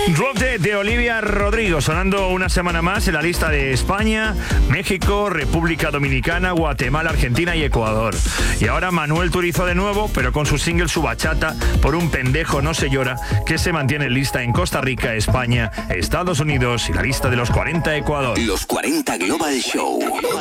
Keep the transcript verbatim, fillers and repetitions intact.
Drop Dead de Olivia Rodrigo, sonando una semana más en la lista de España, México, República Dominicana, Guatemala, Argentina y Ecuador. Y ahora Manuel Turizo de nuevo, pero con su single Su Bachata, Por un pendejo no se llora, que se mantiene en lista en Costa Rica, España, Estados Unidos y la lista de los cuarenta Ecuador. Los cuarenta Global Show.